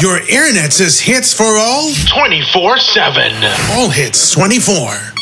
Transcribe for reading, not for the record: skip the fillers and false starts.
Your internet says hits for all? 24/7. All hits 24.